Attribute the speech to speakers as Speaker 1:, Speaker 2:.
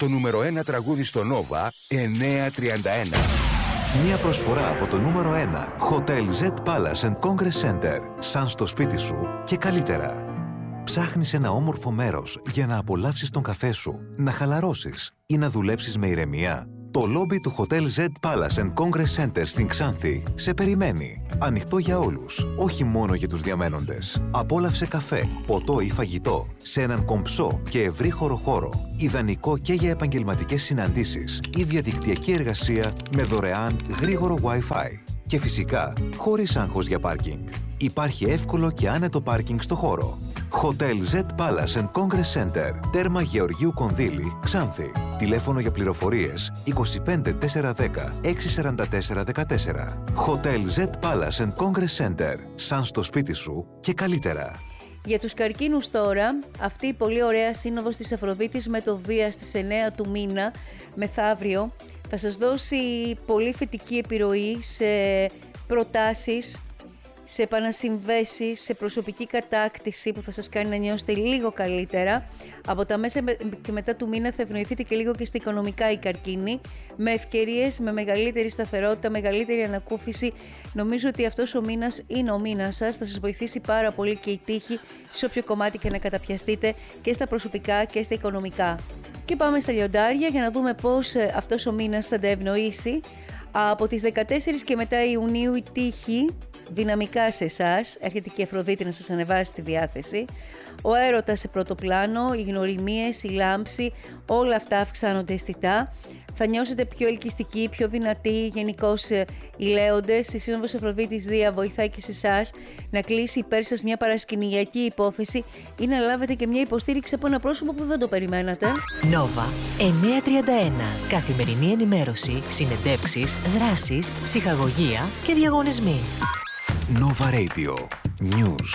Speaker 1: Το νούμερο 1 τραγούδι στο Nova 931.
Speaker 2: Μια προσφορά από το νούμερο 1 Hotel Z Palace and Congress Center. Σαν στο σπίτι σου και καλύτερα. Ψάχνεις ένα όμορφο μέρος για να απολαύσεις τον καφέ σου, να χαλαρώσεις ή να δουλέψεις με ηρεμία? Το λόμπι του Hotel Z Palace and Congress Center στην Ξάνθη σε περιμένει. Ανοιχτό για όλους, όχι μόνο για τους διαμένοντες. Απόλαυσε καφέ, ποτό ή φαγητό σε έναν κομψό και ευρύχωρο χώρο. Ιδανικό και για επαγγελματικές συναντήσεις ή διαδικτυακή εργασία με δωρεάν γρήγορο Wi-Fi. Και φυσικά, χωρίς άγχος για πάρκινγκ. Υπάρχει εύκολο και άνετο πάρκινγκ στο χώρο. Hotel Z Palace and Congress Center, τέρμα Γεωργίου Κονδύλη, Ξάνθη. Τηλέφωνο για πληροφορίες 25 410 644 14. Hotel Z Palace and Congress Center, σαν στο σπίτι σου και καλύτερα.
Speaker 3: Για τους καρκίνους τώρα, αυτή η πολύ ωραία σύνοδος της Αφροδίτης με το Δία στις 9 του μήνα, μεθαύριο, θα σας δώσει πολύ θετική επιρροή σε προτάσεις, σε επανασυμβέσεις, σε προσωπική κατάκτηση που θα σας κάνει να νιώσετε λίγο καλύτερα. Από τα μέσα και μετά του μήνα θα ευνοηθείτε και λίγο και στα οικονομικά οι καρκίνοι, με ευκαιρίες, με μεγαλύτερη σταθερότητα, μεγαλύτερη ανακούφιση. Νομίζω ότι αυτός ο μήνας είναι ο μήνας σας, θα σας βοηθήσει πάρα πολύ και η τύχη σε όποιο κομμάτι και να καταπιαστείτε και στα προσωπικά και στα οικονομικά. Και πάμε στα λιοντάρια για να δούμε πώς αυτός ο μήνας θα τα ευνοήσει. Από τις 14 και μετά Ιουνίου η τύχη δυναμικά σε εσάς, έρχεται και η Αφροδίτη να σας ανεβάσει τη διάθεση. Ο έρωτας σε πρώτο πλάνο, οι γνωριμίες, η λάμψη, όλα αυτά αυξάνονται αισθητά. Θα νιώσετε πιο ελκυστικοί, πιο δυνατοί, γενικώς οι λέοντες. Η Σύνοδος Αφροδίτης Δία βοηθάει και σε εσάς να κλείσει υπέρ σας μια παρασκηνιακή υπόθεση ή να λάβετε και μια υποστήριξη από ένα πρόσωπο που δεν το περιμένατε.
Speaker 4: Nova 931. Καθημερινή ενημέρωση, συνεντεύξεις, δράσεις, ψυχαγωγία και διαγωνισμοί.
Speaker 2: Nova Radio News.